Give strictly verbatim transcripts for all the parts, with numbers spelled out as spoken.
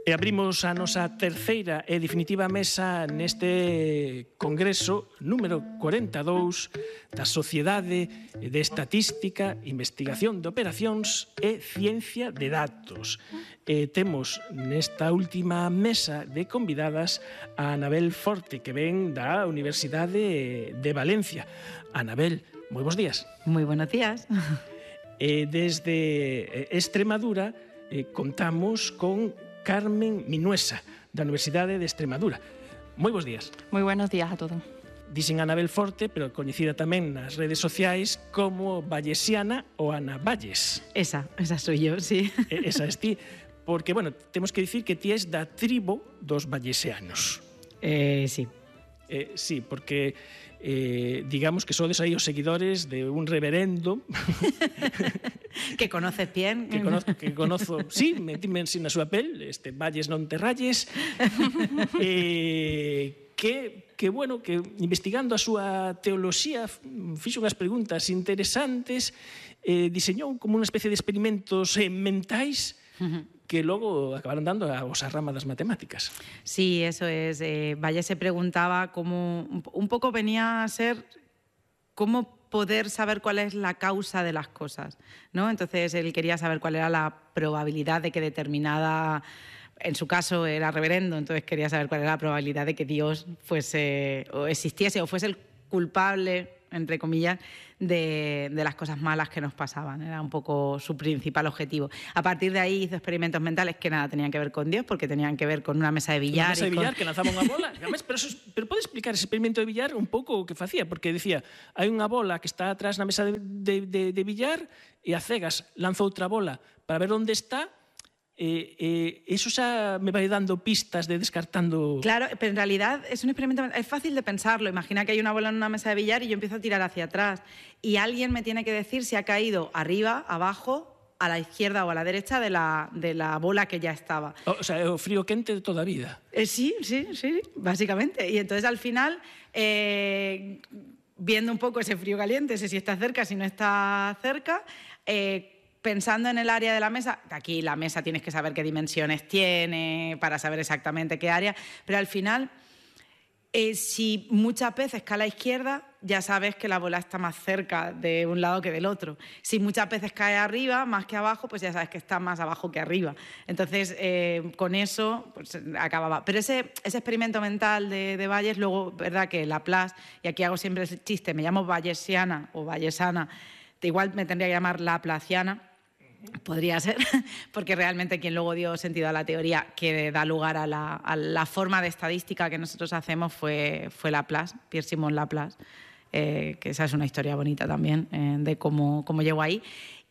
E abrimos a nosa terceira e definitiva mesa neste congreso número cuarenta e dous da Sociedade de Estatística, Investigación de Operacións e Ciencia de Datos. E temos nesta última mesa de convidadas a Anabel Forte, que ven da Universidade de Valencia. Anabel, moi bons días. Moi buenos días. E desde Extremadura eh, contamos con Carmen Minuesa, da Universidade de Extremadura. Moi bons días. Moi buenos días a todos. Dicen Anabel Forte, pero coñecida tamén nas redes sociais como Vallesiana ou Ana Valles. Esa, esa soy yo, sí. Esa es ti. Porque, bueno, temos que dicir que ti es da tribo dos vallesianos. Eh, sí. Eh, sí, porque eh, digamos que sodes aí os seguidores de un reverendo que conoces bien. Que conozco, que conozo, sí, metíme en na súa pel, este Valles non te rayes. eh, que, que, bueno, que investigando a súa teoloxía fixo unhas preguntas interesantes, eh, diseñou como unha especie de experimentos eh, mentais que logo acabaron dando a esa rama das matemáticas. Sí, eso es. Eh, Valles se preguntaba cómo, un poco venía a ser cómo poder saber cuál es la causa de las cosas, ¿no? Entonces él quería saber cuál era la probabilidad de que determinada, en su caso era reverendo, entonces quería saber cuál era la probabilidad de que Dios fuese o existiese o fuese el culpable, entre comillas, de, de las cosas malas que nos pasaban. Era un poco su principal objetivo. A partir de ahí hizo experimentos mentales que nada tenían que ver con Dios, porque tenían que ver con una mesa de billar. Una mesa de billar con... que lanzaba unha bola. Además, pero, eso, pero pode explicar ese experimento de billar un pouco o que facía? Porque decía, hai unha bola que está atrás na mesa de, de, de, de billar e a cegas lanza outra bola para ver onde está. Eh, eh, eso xa me vai dando pistas de descartando... Claro, pero en realidad es un experimento, es fácil de pensarlo. Imagina que hay una bola en una mesa de billar y yo empiezo a tirar hacia atrás y alguien me tiene que decir si ha caído arriba, abajo, a la izquierda o a la derecha de la, de la bola que ya estaba. O sea, o frío quente de toda a vida. Eh, sí, sí, sí, básicamente. Y entonces al final... Eh, viendo un poco ese frío caliente, sé si está cerca, si no está cerca, eh, pensando en el área de la mesa, aquí la mesa tienes que saber qué dimensiones tiene para saber exactamente qué área, pero al final, eh, si muchas veces cae a la izquierda, ya sabes que la bola está más cerca de un lado que del otro. Si muchas veces cae arriba, más que abajo, pues ya sabes que está más abajo que arriba. Entonces, eh, con eso, pues acababa. Pero ese, ese experimento mental de, de Valles, luego, verdad que Laplace, y aquí hago siempre el chiste, me llamo Vallesiana o Vallesana, igual me tendría que llamar Laplaciana, podría ser, porque realmente quien luego dio sentido a la teoría que da lugar a la, a la forma de estadística que nosotros hacemos fue, fue Laplace, Pierre-Simon Laplace, eh, que esa es una historia bonita también eh, de cómo, cómo llegó ahí.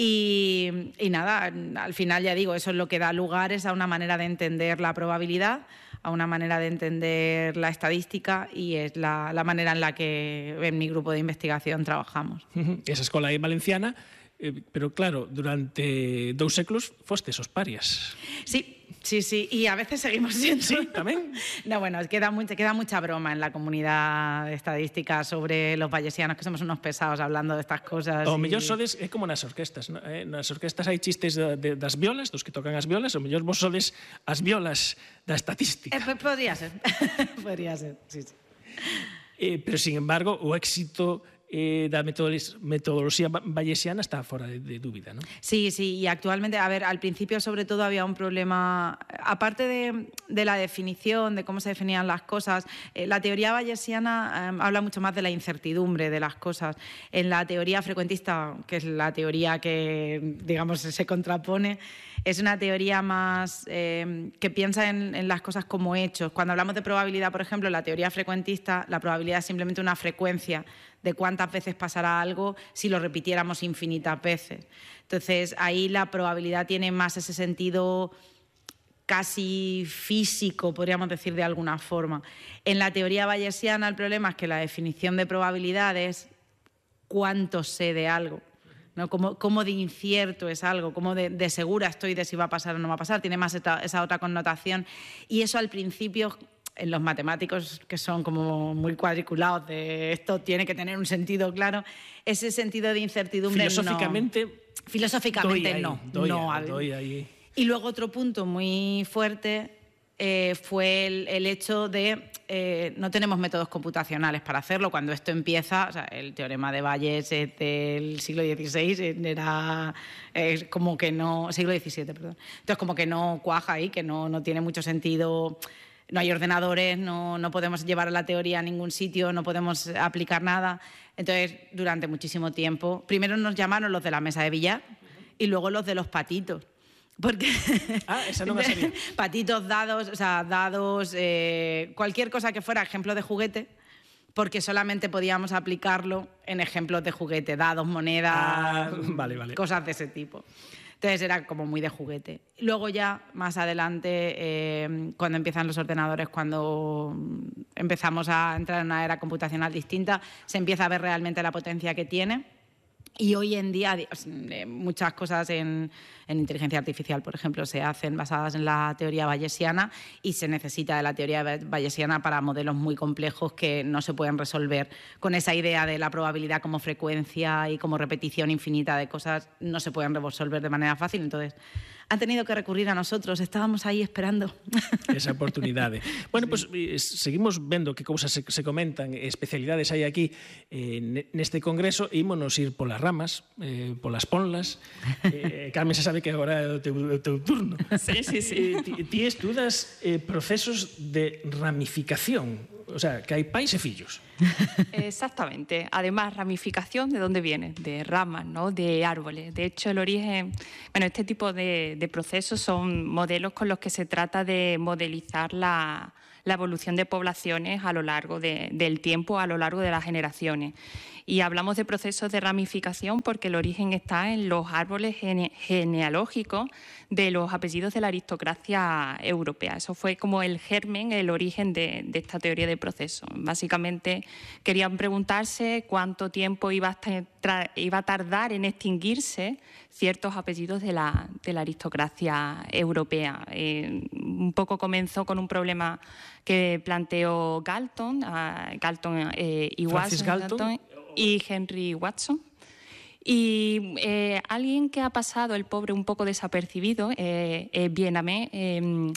Y, y nada, al final ya digo, eso es lo que da lugar es a una manera de entender la probabilidad, a una manera de entender la estadística y es la, la manera en la que en mi grupo de investigación trabajamos. Esa escola é valenciana, eh, pero claro, durante dous séculos fostes os parias. Sí, sí, sí, y a veces seguimos siendo. Sí, tamén. No, bueno, queda, mucha, queda mucha broma en la comunidad estadística sobre los vallesianos, que somos unos pesados hablando de estas cosas. O y... mellor sodes, é como nas orquestas, ¿no? eh, nas orquestas hai chistes de, de, das violas, dos que tocan as violas, o mellor vos sodes as violas da estatística. Eh, podría ser, podría ser, sí, sí. Eh, pero, sin embargo, o éxito eh, da metodoloxía vallesiana está fora de, de dúbida, ¿no? Sí, sí, y actualmente, a ver, al principio sobre todo había un problema, aparte de, de la definición, de cómo se definían las cosas, eh, la teoría vallesiana eh, habla mucho más de la incertidumbre de las cosas. En la teoría frecuentista, que es la teoría que, digamos, se contrapone, es una teoría más eh, que piensa en, en las cosas como hechos. Cuando hablamos de probabilidad, por ejemplo, en la teoría frecuentista, la probabilidad es simplemente una frecuencia de cuántas veces pasará algo si lo repitiéramos infinitas veces. Entonces, ahí la probabilidad tiene más ese sentido casi físico, podríamos decir de alguna forma. En la teoría vallesiana el problema es que la definición de probabilidad es cuánto sé de algo, ¿no? Cómo, cómo de incierto es algo, cómo de, de segura estoy de si va a pasar o no va a pasar, tiene más esta, esa otra connotación. Y eso al principio, en los matemáticos que son como muy cuadriculados, de esto tiene que tener un sentido claro, ese sentido de incertidumbre filosóficamente no. Filosóficamente doy ahí, no. Doy, no ahí, doy ahí. Y luego otro punto muy fuerte eh, fue el, el hecho de eh, no tenemos métodos computacionales para hacerlo. Cuando esto empieza, o sea, el teorema de Bayes es del siglo dieciséis, era eh, como que no, siglo diecisiete, perdón. Entonces como que no cuaja ahí, que no, no tiene mucho sentido. No hay ordenadores, no, no podemos llevar la teoría a ningún sitio, no podemos aplicar nada. Entonces, durante muchísimo tiempo, primero nos llamaron los de la mesa de billar y luego los de los patitos. Porque ah, esa no me sabía. Patitos, dados, o sea, dados, eh, cualquier cosa que fuera ejemplo de juguete, porque solamente podíamos aplicarlo en ejemplos de juguete, dados, monedas, ah, vale, vale. cosas de ese tipo. Entonces era como muy de juguete. Luego ya, más adelante, eh, cuando empiezan los ordenadores, cuando empezamos a entrar en una era computacional distinta, se empieza a ver realmente la potencia que tiene. Y hoy en día muchas cosas en, en inteligencia artificial, por ejemplo, se hacen basadas en la teoría bayesiana y se necesita de la teoría bayesiana para modelos muy complejos que no se pueden resolver con esa idea de la probabilidad como frecuencia y como repetición infinita de cosas, no se pueden resolver de manera fácil. Entonces, han tenido que recurrir a nosotros, estábamos aí esperando. Esa oportunidade. Bueno, sí. Pues seguimos vendo que cousas se, se comentan, especialidades hai aquí eh, neste congreso, e ímonos ir polas ramas, eh, polas ponlas. Eh, Carmen, se sabe que agora é o teu, o teu turno. Sí, sí, sí. Eh, ti, ti estudas eh, procesos de ramificación, o sea, que hai pais e fillos. Exactamente. Además, ramificación, ¿de dónde viene? De ramas, ¿no? De árboles. De hecho, el origen... Bueno, este tipo de, de procesos son modelos con los que se trata de modelizar la, la evolución de poblaciones a lo largo de, del tiempo, a lo largo de las generaciones. Y hablamos de procesos de ramificación porque el origen está en los árboles gene, genealógicos de los apellidos de la aristocracia europea. Eso fue como el germen, el origen de, de esta teoría de procesos. Básicamente querían preguntarse cuánto tiempo iba a, iba a tardar en extinguirse ciertos apellidos de la, de la aristocracia europea. Eh, un poco comenzó con un problema que planteó Galton, uh, Galton eh, y Francis Watson, Galton. Galton y Henry Watson. Y eh, alguien que ha pasado, el pobre, un poco desapercibido, eh, eh, Bien-Aimé, eh,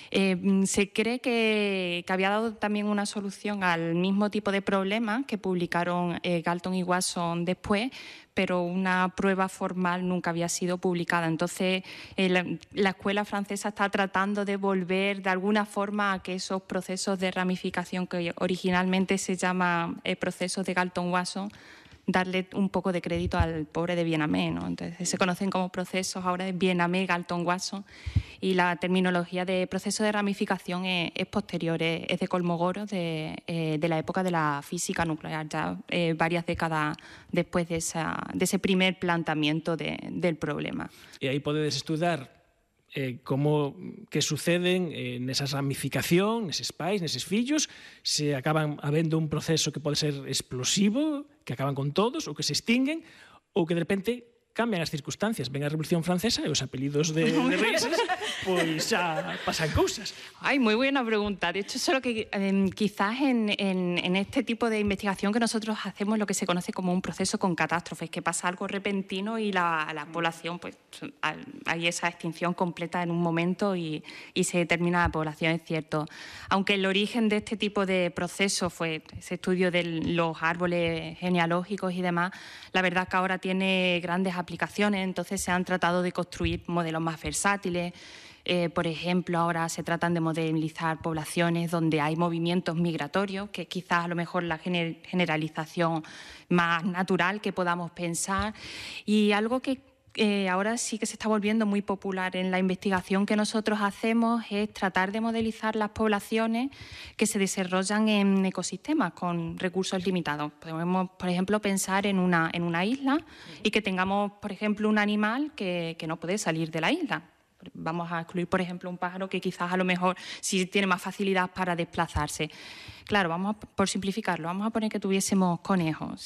eh, se cree que, que había dado también una solución al mismo tipo de problema que publicaron eh, Galton y Watson después, pero una prueba formal nunca había sido publicada. Entonces, eh, la, la escuela francesa está tratando de volver de alguna forma a que esos procesos de ramificación que originalmente se llaman eh, procesos de Galton-Watson, darle un poco de crédito al pobre de Bien-Aimé, ¿no? Entonces, se conocen como procesos ahora de Bien-Aimé, Galton-Watson, y la terminología de proceso de ramificación es, es posterior, es, es de Kolmogorov, de, eh, de la época de la física nuclear, ya eh, varias décadas después de, esa, de ese primer planteamiento de, del problema. E aí podedes estudar Eh, como que suceden eh, nesas ramificación, neses pais, neses fillos, se acaban habendo un proceso que pode ser explosivo, que acaban con todos, ou que se extinguen, ou que de repente cambian as circunstancias. Ven a Revolución Francesa e os apelidos de, de reis, pois xa pasan cousas. Ay, muy buena pregunta. De hecho, solo que eh, quizás en, en, en este tipo de investigación que nosotros hacemos lo que se conoce como un proceso con catástrofes, que pasa algo repentino y la, la población, pues hay esa extinción completa en un momento y, y se determina la población, es cierto. Aunque el origen de este tipo de procesos fue ese estudio de los árboles genealógicos y demás, la verdad que ahora tiene grandes aplicaciones, entonces se han tratado de construir modelos más versátiles. Eh, por ejemplo, ahora se tratan de modelizar poblaciones donde hay movimientos migratorios, que quizás a lo mejor la gener generalización más natural que podamos pensar. Y algo que eh, ahora sí que se está volviendo muy popular en la investigación que nosotros hacemos es tratar de modelizar las poblaciones que se desarrollan en ecosistemas con recursos limitados. Podemos, por ejemplo, pensar en una, en una isla y que tengamos, por ejemplo, un animal que, que no puede salir de la isla. Vamos a excluir, por ejemplo, un pájaro que quizás a lo mejor sí tiene más facilidad para desplazarse. Claro, vamos a, por simplificarlo, vamos a poner que tuviésemos conejos.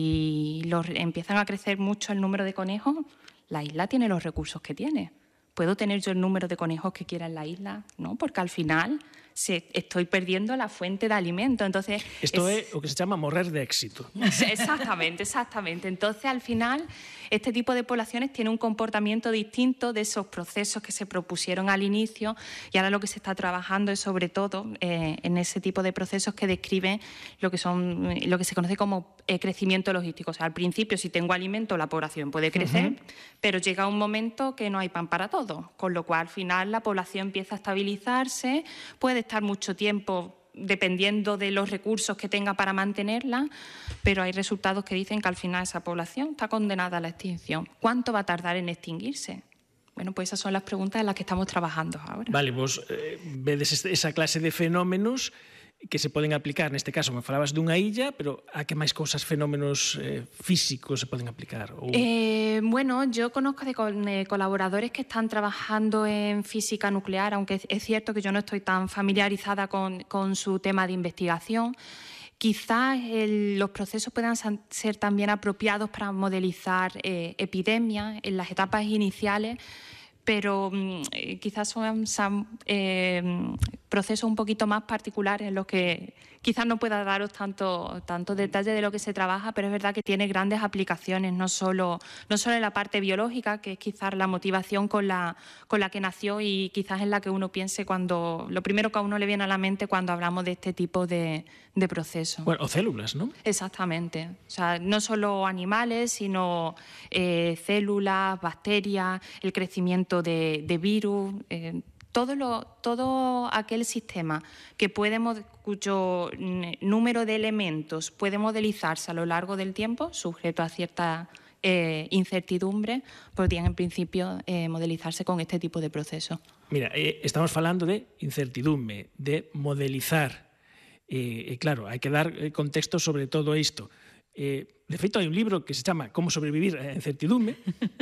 Si los, empiezan a crecer mucho el número de conejos, la isla tiene los recursos que tiene. ¿Puedo tener yo el número de conejos que quiera en la isla? No, porque al final se, estoy perdiendo la fuente de alimento. Entonces, Esto es, es lo que se llama morrer de éxito. Exactamente, exactamente. Entonces, al final, este tipo de poblaciones tiene un comportamiento distinto de esos procesos que se propusieron al inicio, y ahora lo que se está trabajando es sobre todo eh, en ese tipo de procesos que describen lo que son lo que se conoce como eh, crecimiento logístico. O sea, al principio, si tengo alimento, la población puede crecer, uh-huh. pero llega un momento que no hay pan para todos, con lo cual al final la población empieza a estabilizarse, puede estar mucho tiempo dependiendo de los recursos que tenga para mantenerla, pero hay resultados que dicen que al final esa población está condenada a la extinción. ¿Cuánto va a tardar en extinguirse? Bueno, pues esas son las preguntas en las que estamos trabajando ahora. Vale, vos eh, vedes esa clase de fenómenos que se poden aplicar, neste caso me falabas dunha illa, pero a que máis cousas, fenómenos eh, físicos se poden aplicar? Ou... Eh, bueno, yo conozco de, de colaboradores que están trabajando en física nuclear, aunque es cierto que yo no estoy tan familiarizada con, con su tema de investigación. Quizás el, los procesos puedan ser también apropiados para modelizar eh, epidemias en las etapas iniciales, pero eh, quizás son, son eh, procesos un poquito más particulares en los que quizás no pueda daros tanto, tanto detalle de lo que se trabaja, pero es verdad que tiene grandes aplicaciones, no solo, no solo en la parte biológica, que es quizás la motivación con la, con la que nació y quizás en la que uno piense cuando, lo primero que a uno le viene a la mente cuando hablamos de este tipo de, de procesos. Bueno, o células, ¿no? Exactamente. O sea, no solo animales, sino eh, células, bacterias, el crecimiento de, de virus, eh, todo, lo, todo aquel sistema que puede, cuyo número de elementos puede modelizarse a lo largo del tiempo, sujeto a cierta eh, incertidumbre, podrían en principio eh, modelizarse con este tipo de procesos. Mira, eh, estamos falando de incertidumbre, de modelizar. Eh, eh, claro, hai que dar contexto sobre todo isto. Eh, de feito, hai un libro que se chama Como sobrevivir a incertidumbre,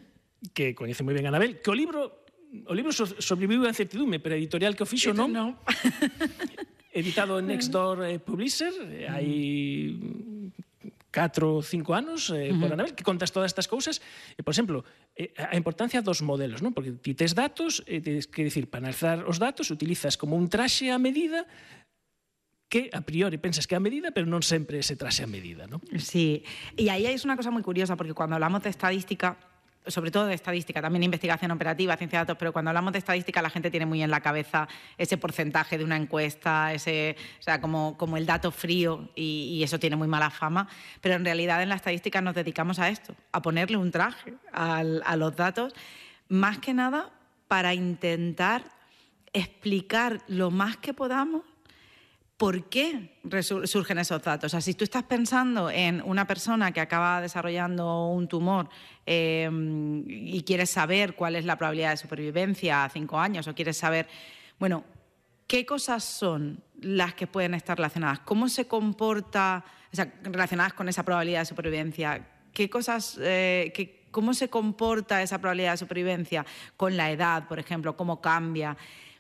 que coñece moi ben Anabel, que o libro o libro so, sobreviviu a incertidumbre, pero a editorial que o fixo non. No. Editado en Nextdoor eh, Publisher, eh, hai catro ou cinco anos eh, por Anabel, que contas todas estas cousas. E, por exemplo, eh, a importancia dos modelos, non? Porque ti tes datos, eh, tens que dicir, para analizar os datos, utilizas como un traxe a medida que a priori pensas que é a medida, pero non sempre ese traxe a medida, ¿no? Sí, y ahí es una cosa muy curiosa, porque cuando hablamos de estadística, sobre todo de estadística, también investigación operativa, ciencia de datos, pero cuando hablamos de estadística la gente tiene muy en la cabeza ese porcentaje de una encuesta, ese, o sea, como, como el dato frío, y, y eso tiene muy mala fama, pero en realidad en la estadística nos dedicamos a esto, a ponerle un traje al, a los datos, más que nada para intentar explicar lo más que podamos ¿por qué surgen esos datos? O sea, si tú estás pensando en una persona que acaba desarrollando un tumor eh, y quieres saber cuál es la probabilidad de supervivencia a cinco años, o quieres saber, bueno, ¿qué cosas son las que pueden estar relacionadas? ¿Cómo se comporta, o sea, relacionadas con esa probabilidad de supervivencia? ¿Qué cosas, eh, qué, cómo se comporta esa probabilidad de supervivencia con la edad, por ejemplo? ¿Cómo cambia?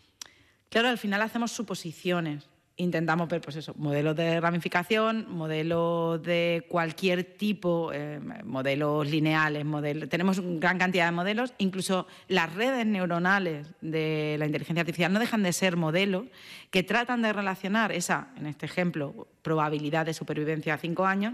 Claro, al final hacemos suposiciones. Intentamos ver, pues eso, modelos de ramificación, modelos de cualquier tipo, eh, modelos lineales, modelos, tenemos una gran cantidad de modelos, incluso las redes neuronales de la inteligencia artificial no dejan de ser modelos que tratan de relacionar esa, en este ejemplo, probabilidad de supervivencia a cinco años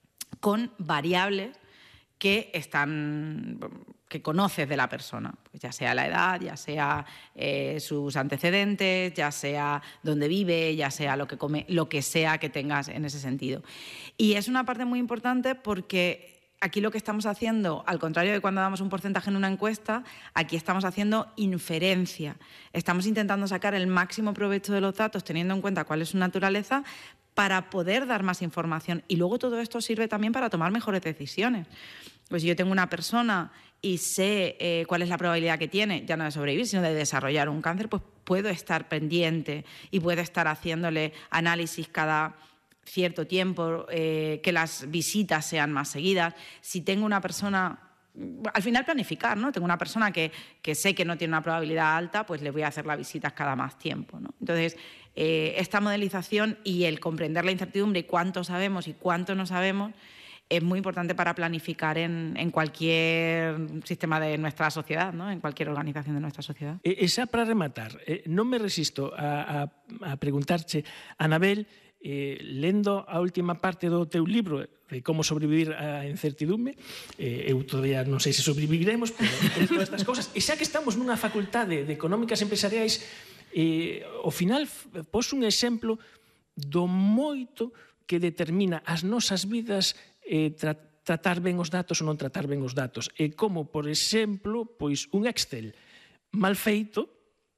con variables que están, que conoces de la persona, pues ya sea la edad, ya sea eh, sus antecedentes, ya sea dónde vive, ya sea lo que come, lo que sea que tengas en ese sentido. Y es una parte muy importante porque aquí lo que estamos haciendo, al contrario de cuando damos un porcentaje en una encuesta, aquí estamos haciendo inferencia. Estamos intentando sacar el máximo provecho de los datos teniendo en cuenta cuál es su naturaleza, para poder dar más información. Y luego todo esto sirve también para tomar mejores decisiones. Pues si yo tengo una persona y sé eh, cuál es la probabilidad que tiene, ya no de sobrevivir, sino de desarrollar un cáncer, pues puedo estar pendiente y puedo estar haciéndole análisis cada cierto tiempo, eh, que las visitas sean más seguidas. Si tengo una persona... Al final planificar, ¿no? Tengo una persona que, que sé que no tiene una probabilidad alta, pues le voy a hacer las visitas cada más tiempo, ¿no? Entonces, eh, esta modelización y el comprender la incertidumbre y cuánto sabemos y cuánto no sabemos es muy importante para planificar en, en cualquier sistema de nuestra sociedad, ¿no? En cualquier organización de nuestra sociedad. E, e xa para rematar, eh, non me resisto a, a, a preguntarche, Anabel, eh, lendo a última parte do teu libro de como sobrevivir á incertidume, eh, eu todavía non sei se sobreviviremos, pero todas estas cousas, e xa que estamos nunha facultade de económicas empresariais, eh, ao final pos un exemplo do moito que determina as nosas vidas eh, tra tratar ben os datos ou non tratar ben os datos. E como, por exemplo, pois un Excel mal feito,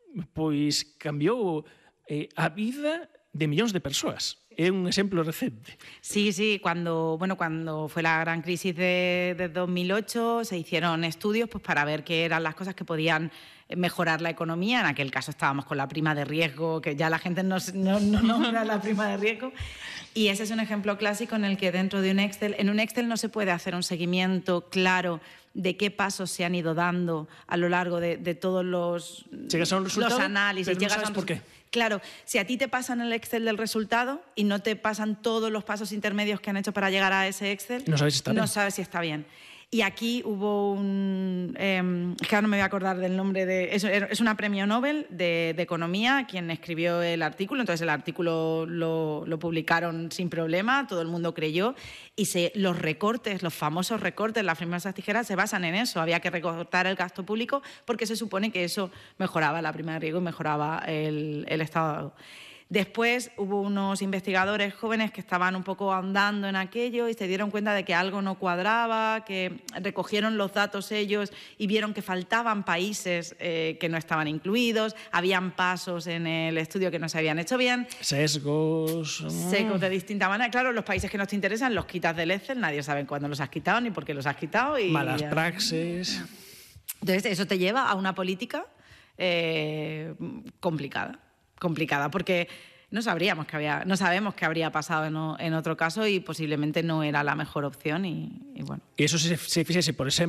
pois cambiou eh, a vida de millóns de persoas. É un exemplo recente. Sí, sí, cuando, bueno, cuando fue la gran crisis de, de dos mil ocho se hicieron estudios pues, para ver qué eran las cosas que podían mejorar la economía. En aquel caso estábamos con la prima de riesgo, que ya la gente no, no, no nombra la prima de riesgo. Y ese es un ejemplo clásico en el que dentro de un Excel, en un Excel no se puede hacer un seguimiento claro de qué pasos se han ido dando a lo largo de, de todos los, Llegas a un resultado, los análisis. pero no Llegas sabes a un, por qué. Claro, si a ti te pasan el Excel del resultado y no te pasan todos los pasos intermedios que han hecho para llegar a ese Excel, no sabes si está bien. No sabes si está bien. Y aquí hubo un... Eh, es que ahora no me voy a acordar del nombre de... Es, es una premio Nobel de, de Economía quien escribió el artículo. Entonces el artículo lo, lo publicaron sin problema, todo el mundo creyó. Y se, los recortes, los famosos recortes, las famosas tijeras, se basan en eso. Había que recortar el gasto público porque se supone que eso mejoraba la prima de riesgo y mejoraba el, el estado. Después hubo unos investigadores jóvenes que estaban un poco ahondando en aquello y se dieron cuenta de que algo no cuadraba, que recogieron los datos ellos y vieron que faltaban países eh, que no estaban incluidos, habían pasos en el estudio que no se habían hecho bien. Sesgos... Sesgos de distinta manera. Claro, los países que no te interesan los quitas del Excel, nadie sabe cuándo los has quitado ni por qué los has quitado. Y malas praxis... Entonces eso te lleva a una política eh, complicada. complicada, porque no sabríamos que había, no sabemos qué habría pasado en, o, en otro caso y posiblemente no era la mejor opción y, y bueno. E iso se, se fixese, por exemplo,